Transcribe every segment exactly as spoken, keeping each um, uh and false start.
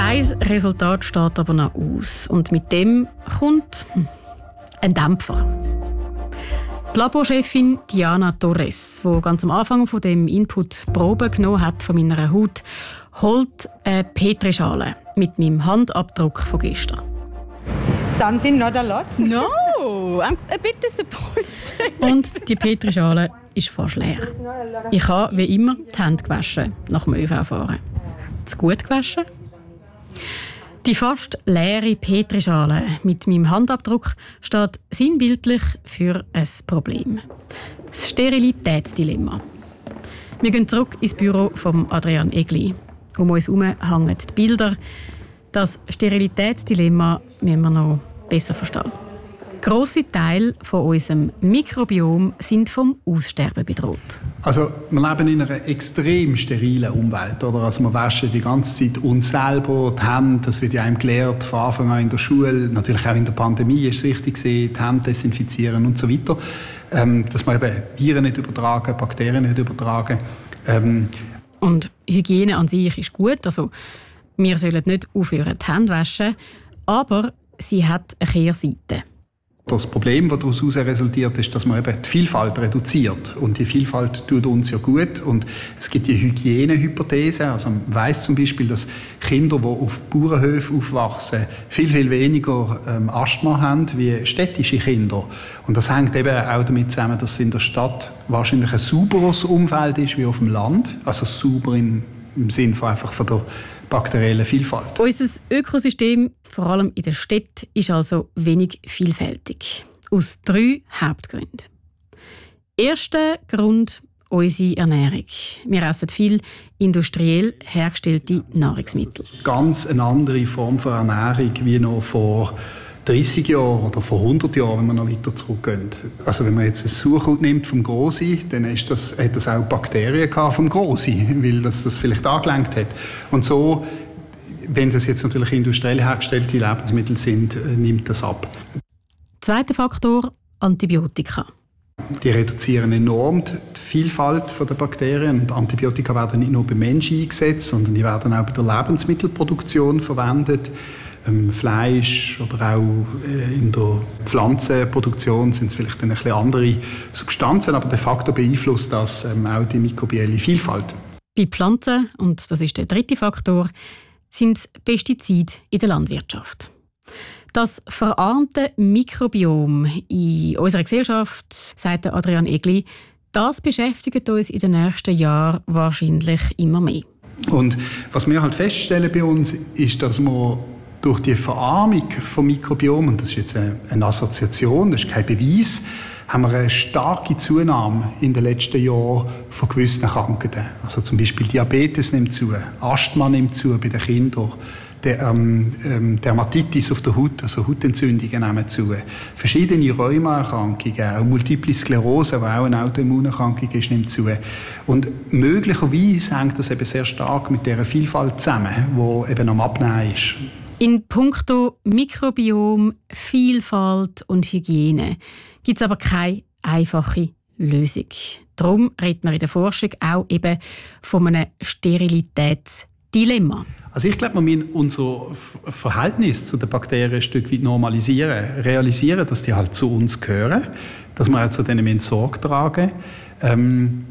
Ein Resultat steht aber noch aus. Und mit dem kommt ein Dämpfer. Die Laborchefin Diana Torres, die ganz am Anfang von dem Input Proben genommen hat von meiner Haut, holt eine Petrischale mit meinem Handabdruck von gestern. Something not a lot? No, I'm a bit disappointed. Und die Petrischale ist fast leer. Ich habe wie immer die Hände gewaschen nach dem ÖV-Fahren. Zu gut gewaschen? Die fast leere Petrischale mit meinem Handabdruck steht sinnbildlich für ein Problem. Das Sterilitätsdilemma. Wir gehen zurück ins Büro von Adrian Egli. Um uns herum hängen die Bilder. Das Sterilitätsdilemma müssen wir noch besser verstehen. Grosse Teile von unserem Mikrobiom sind vom Aussterben bedroht. Also, wir leben in einer extrem sterilen Umwelt. Oder? Also, wir waschen die ganze Zeit uns selber, die Hände. Das wird ja einem gelehrt, von Anfang an in der Schule. Natürlich auch in der Pandemie ist es wichtig, die Hände desinfizieren und so weiter. Ähm, dass wir eben Viren nicht übertragen, Bakterien nicht übertragen. Ähm, und Hygiene an sich ist gut. Also, wir sollen nicht aufhören, die Hände waschen. Aber sie hat eine Kehrseite. Das Problem, das daraus resultiert, ist, dass man eben die Vielfalt reduziert. Und die Vielfalt tut uns ja gut. Und es gibt die Hygienehypothese. Also man weiss zum Beispiel, dass Kinder, die auf Bauernhöfen aufwachsen, viel, viel weniger ähm, Asthma haben wie städtische Kinder. Und das hängt eben auch damit zusammen, dass in der Stadt wahrscheinlich ein sauberes Umfeld ist wie auf dem Land. Also sauber in, im Sinne von einfach von der bakterielle Vielfalt. Unser Ökosystem, vor allem in der Stadt, ist also wenig vielfältig. Aus drei Hauptgründen. Erster Grund: unsere Ernährung. Wir essen viel industriell hergestellte Nahrungsmittel. Ganz eine andere Form von Ernährung wie noch vor dreissig Jahren oder vor hundert Jahren, wenn wir noch weiter zurückgehen. Also wenn man jetzt ein Sauerkraut nimmt vom Grossi, dann ist das, hat das auch Bakterien gehabt vom Grossi, weil das das vielleicht angelenkt hat. Und so, wenn das jetzt natürlich industriell hergestellte Lebensmittel sind, nimmt das ab. Zweiter Faktor: Antibiotika. Die reduzieren enorm die Vielfalt der Bakterien. Und Antibiotika werden nicht nur beim Menschen eingesetzt, sondern die werden auch bei der Lebensmittelproduktion verwendet. Ähm, Fleisch oder auch äh, in der Pflanzenproduktion sind es vielleicht ein bisschen andere Substanzen, aber de facto beeinflusst das ähm, auch die mikrobielle Vielfalt. Bei Pflanzen, und das ist der dritte Faktor, sind es Pestizide in der Landwirtschaft. Das verarmte Mikrobiom in unserer Gesellschaft, sagt Adrian Egli, das beschäftigt uns in den nächsten Jahren wahrscheinlich immer mehr. Und was wir halt feststellen bei uns, ist, dass wir durch die Verarmung vom Mikrobiom, und das ist jetzt eine Assoziation, das ist kein Beweis, haben wir eine starke Zunahme in den letzten Jahren von gewissen Krankheiten. Also zum Beispiel Diabetes nimmt zu, Asthma nimmt zu bei den Kindern, der, ähm, ähm, Dermatitis auf der Haut, also Hautentzündungen nehmen zu, verschiedene Rheumaerkrankungen, auch Multiple Sklerose, die auch eine Autoimmunerkrankung ist, nimmt zu. Und möglicherweise hängt das eben sehr stark mit dieser Vielfalt zusammen, die eben am Abnehmen ist. In puncto Mikrobiom, Vielfalt und Hygiene gibt es aber keine einfache Lösung. Darum redet man in der Forschung auch eben von einem Sterilitätsdilemma. Also ich glaube, wir müssen unser Verhältnis zu den Bakterien ein Stück weit normalisieren, realisieren, dass die halt zu uns gehören, dass wir auch zu denen Sorge tragen. Ähm,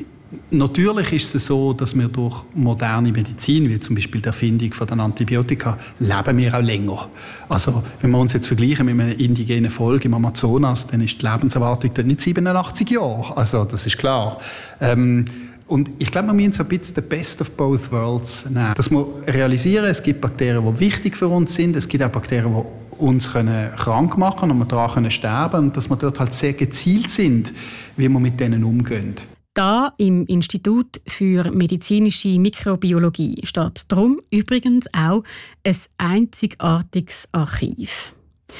Natürlich ist es so, dass wir durch moderne Medizin, wie zum Beispiel die Erfindung von den Antibiotika, leben wir auch länger. Also wenn wir uns jetzt vergleichen mit einem indigenen Volk im Amazonas, dann ist die Lebenserwartung dort nicht siebenundachtzig Jahre. Also das ist klar. Ähm, und ich glaube, wir müssen so ein bisschen the best of both worlds nehmen. Dass wir realisieren, es gibt Bakterien, die wichtig für uns sind, es gibt auch Bakterien, die uns können krank machen und wir daran sterben können. Und dass wir dort halt sehr gezielt sind, wie wir mit denen umgehen. Da im Institut für medizinische Mikrobiologie steht darum übrigens auch ein einzigartiges Archiv.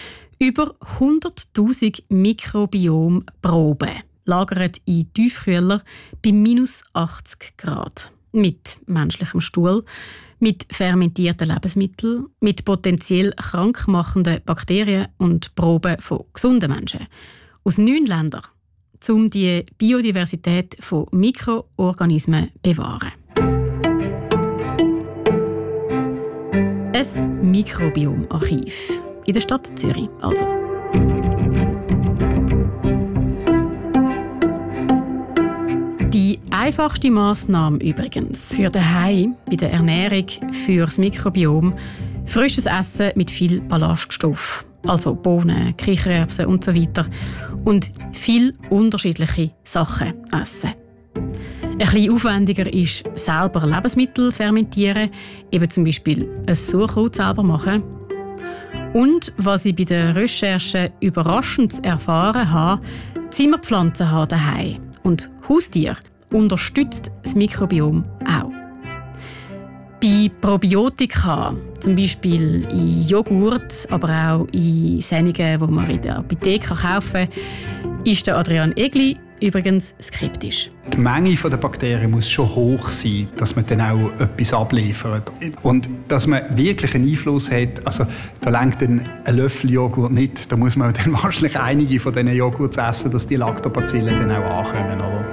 Über hunderttausend Mikrobiomproben lagern in Tiefkühler bei minus achtzig Grad. Mit menschlichem Stuhl, mit fermentierten Lebensmitteln, mit potenziell krankmachenden Bakterien und Proben von gesunden Menschen. Aus neun Ländern, um die Biodiversität von Mikroorganismen zu bewahren. Ein Mikrobiomarchiv. In der Stadt Zürich also. Die einfachste Massnahme übrigens für daheim bei der Ernährung für das Mikrobiom: frisches Essen mit viel Ballaststoff, also Bohnen, Kichererbsen und so weiter, und viel unterschiedliche Sachen essen. Ein bisschen aufwendiger ist selber Lebensmittel fermentieren, eben zum Beispiel ein Sauerkraut selber machen. Und was ich bei den Recherchen überraschend erfahren habe: Zimmerpflanzen haben daheim und Haustiere unterstützt das Mikrobiom auch. Bei Probiotika, zum Beispiel in Joghurt, aber auch in Sendungen, die man in der Apotheke kaufen kann, ist der Adrian Egli übrigens skeptisch. Die Menge der Bakterien muss schon hoch sein, dass man dann auch etwas abliefert. Und dass man wirklich einen Einfluss hat, also da reicht ein Löffel Joghurt nicht. Da muss man dann wahrscheinlich einige von diesen Joghurts essen, dass die Lactobacillen dann auch ankommen. Oder?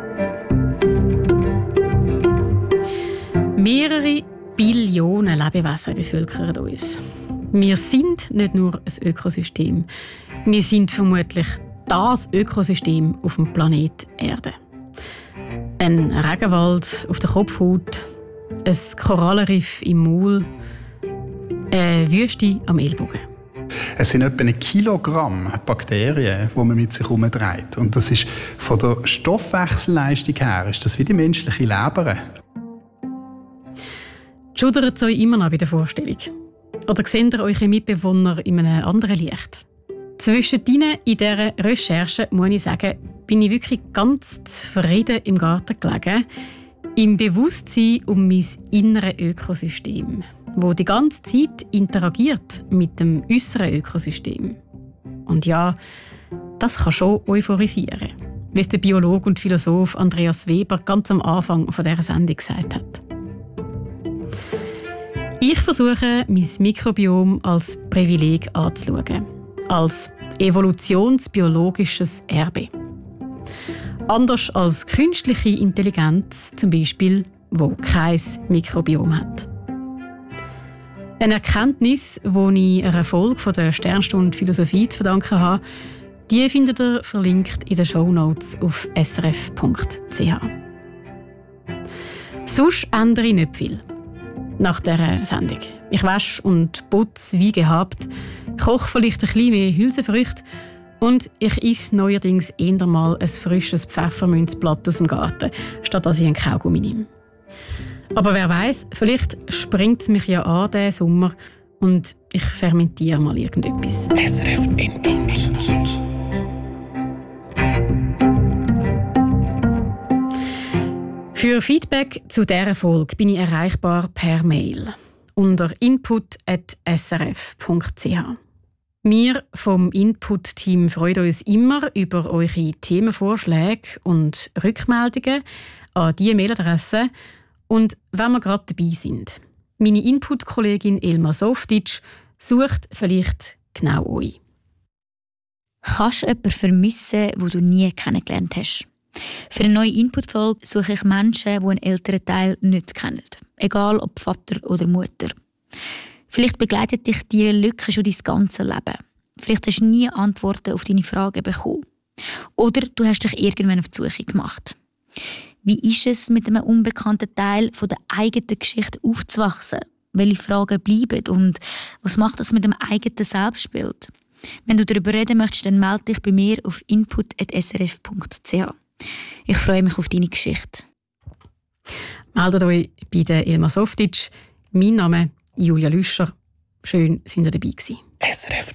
Mehrere Billionen Lebewesen bevölkern uns. Wir sind nicht nur ein Ökosystem. Wir sind vermutlich das Ökosystem auf dem Planet Erde. Ein Regenwald auf der Kopfhaut, ein Korallenriff im Maul, eine Wüste am Ellbogen. Es sind etwa ein Kilogramm Bakterien, die man mit sich herumträgt. Und das ist von der Stoffwechselleistung her ist das wie die menschliche Leber. Schudert es euch immer noch bei der Vorstellung? Oder seht ihr eure Mitbewohner in einem anderen Licht? Zwischen ihnen in dieser Recherche, muss ich sagen, bin ich wirklich ganz zufrieden im Garten gelegen. Im Bewusstsein um mein inneres Ökosystem, das die ganze Zeit interagiert mit dem äußeren Ökosystem. Und ja, das kann schon euphorisieren, wie es der Biologe und Philosoph Andreas Weber ganz am Anfang dieser Sendung gesagt hat. Ich versuche, mein Mikrobiom als Privileg anzuschauen. Als evolutionsbiologisches Erbe. Anders als künstliche Intelligenz zum Beispiel, die kein Mikrobiom hat. Eine Erkenntnis, die ich einer Folge von der Sternstunde Philosophie zu verdanken habe, die findet ihr verlinkt in den Shownotes auf s r f punkt c h. Sonst ändere ich nicht viel nach dieser Sendung. Ich wasche und putze wie gehabt, koche vielleicht ein bisschen mehr Hülsenfrüchte und ich esse neuerdings eher mal ein frisches Pfefferminzblatt aus dem Garten, statt dass ich einen Kaugummi nehme. Aber wer weiß, vielleicht springt es mich ja an diesen Sommer und ich fermentiere mal irgendetwas. S R F Input. Für Feedback zu dieser Folge bin ich erreichbar per Mail unter input at s r f punkt c h. Wir vom Input-Team freuen uns immer über eure Themenvorschläge und Rückmeldungen an diese Mailadresse. Und wenn wir gerade dabei sind, meine Input-Kollegin Elma Softic sucht vielleicht genau euch. Kannst du jemanden vermissen, den du nie kennengelernt hast? Für eine neue Input-Folge suche ich Menschen, die einen älteren Teil nicht kennen. Egal ob Vater oder Mutter. Vielleicht begleitet dich diese Lücke schon dein ganzes Leben. Vielleicht hast du nie Antworten auf deine Fragen bekommen. Oder du hast dich irgendwann auf die Suche gemacht. Wie ist es, mit einem unbekannten Teil von der eigenen Geschichte aufzuwachsen? Welche Fragen bleiben und was macht das mit dem eigenen Selbstbild? Wenn du darüber reden möchtest, dann melde dich bei mir auf input at s r f punkt c h. Ich freue mich auf deine Geschichte. Meldet euch bei der Elma Softic. Mein Name ist Julia Lüscher. Schön, sind ihr dabei gewesen. S R F